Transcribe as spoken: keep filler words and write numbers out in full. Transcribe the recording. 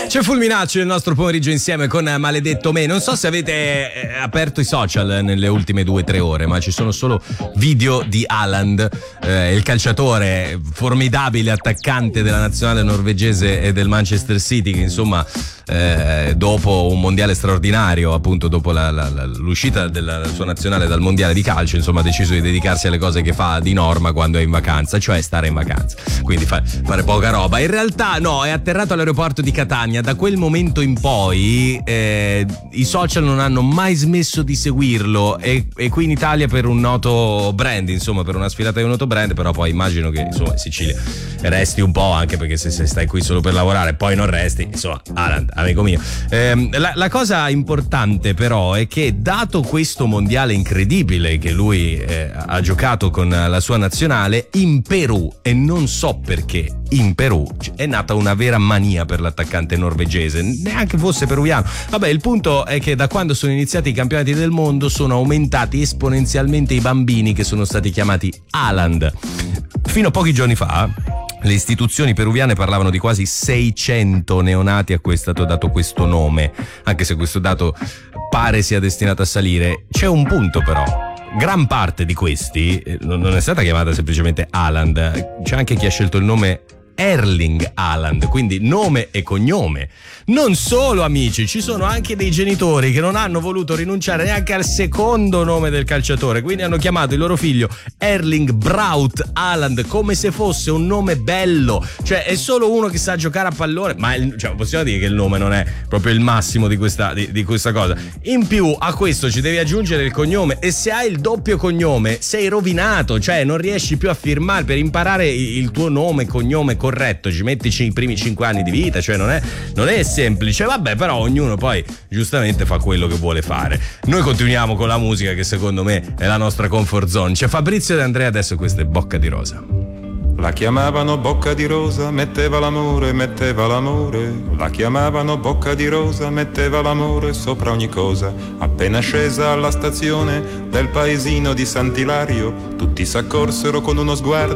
C'è Fulminaccio nel nostro pomeriggio insieme con Maledetto Me. Non so se avete eh, aperto i social nelle ultime due o tre ore, ma ci sono solo video di Haaland, eh, il calciatore formidabile attaccante della nazionale norvegese e del Manchester City, che insomma eh, dopo un mondiale straordinario, appunto dopo la, la, la, l'uscita della sua nazionale dal mondiale di calcio, insomma ha deciso di dedicarsi alle cose che fa di norma quando è in vacanza, cioè stare in vacanza, quindi fa, fare poca roba. In realtà no, è atterrato all'aeroporto di Catania. Da quel momento in poi eh, i social non hanno mai smesso di seguirlo, e, e qui in Italia per un noto brand, insomma per una sfilata di un noto brand, però poi immagino che insomma in Sicilia resti un po', anche perché se, se stai qui solo per lavorare poi non resti, insomma Haaland, amico mio. Eh, la, la cosa importante però è che, dato questo mondiale incredibile che lui eh, ha giocato con la sua nazionale, in Perù, e non so perché, in Perù è nata una vera mania per l'attaccante norvegese, neanche fosse peruviano. Vabbè, il punto è che da quando sono iniziati i campionati del mondo sono aumentati esponenzialmente i bambini che sono stati chiamati Haaland. Fino a pochi giorni fa le istituzioni peruviane parlavano di quasi seicento neonati a cui è stato dato questo nome, anche se questo dato pare sia destinato a salire. C'è un punto però: gran parte di questi non è stata chiamata semplicemente Haaland, c'è anche chi ha scelto il nome Erling Haaland, quindi nome e cognome. Non solo, amici, ci sono anche dei genitori che non hanno voluto rinunciare neanche al secondo nome del calciatore, quindi hanno chiamato il loro figlio Erling Braut Haaland, come se fosse un nome bello, cioè è solo uno che sa giocare a pallone, ma il, cioè, possiamo dire che il nome non è proprio il massimo di questa, di, di questa cosa. In più a questo ci devi aggiungere il cognome, e se hai il doppio cognome sei rovinato, cioè non riesci più a firmare. Per imparare il tuo nome e cognome corretto ci mettici i primi cinque anni di vita, cioè non è, non è semplice. Vabbè, però ognuno poi giustamente fa quello che vuole fare. Noi continuiamo con la musica, che secondo me è la nostra comfort zone. C'è Fabrizio De Andrea, adesso questa è Bocca di Rosa. La chiamavano Bocca di Rosa, metteva l'amore, metteva l'amore. La chiamavano Bocca di Rosa, metteva l'amore sopra ogni cosa. Appena scesa alla stazione del paesino di Sant'Ilario, tutti s'accorsero con uno sguardo